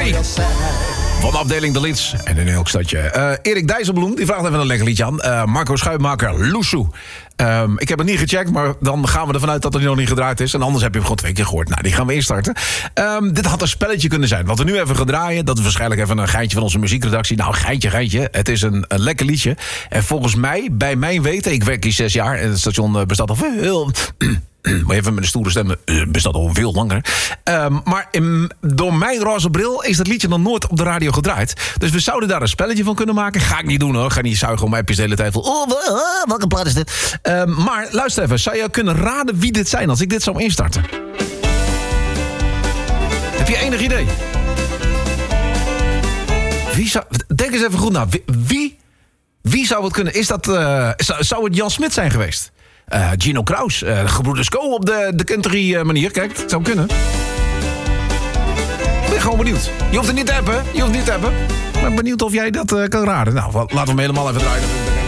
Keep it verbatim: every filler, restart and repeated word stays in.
Hey. Van de afdeling De Lids en in elk stadje. Uh, Erik Dijsselbloem, die vraagt even een lekker liedje aan. Uh, Marco Schuitmaker, Loesoe. Um, ik heb het niet gecheckt, maar dan gaan we ervan uit dat hij nog niet gedraaid is. En anders heb je hem gewoon twee keer gehoord. Nou, die gaan we instarten. Um, dit had een spelletje kunnen zijn. Wat we nu even gaan draaien, dat is waarschijnlijk even een geintje van onze muziekredactie. Nou, geintje, geintje. Het is een, een lekker liedje. En volgens mij, bij mijn weten, ik werk hier zes jaar en het station bestaat al veel... Maar even met een stoere stem, bestaat al veel langer. Um, maar in, door mijn roze bril is dat liedje nog nooit op de radio gedraaid. Dus we zouden daar een spelletje van kunnen maken. Ga ik niet doen hoor. Ga niet zuigen om appjes de hele tijd van... Oh, welke plaat is dit? Um, maar luister even. Zou je kunnen raden wie dit zijn als ik dit zou instarten? Heb je enig idee? Wie zou... Denk eens even goed na. Wie, wie, wie zou het kunnen? Is dat... Uh, zou, zou het Jan Smit zijn geweest? Uh, Gino Kraus, uh, gebroeders Co op de, de country uh, manier. Kijk, het zou kunnen. Ik ben gewoon benieuwd. Je hoeft het niet te hebben, je hoeft het niet te hebben. Ik ben benieuwd of jij dat uh, kan raden. Nou, laten we hem helemaal even draaien.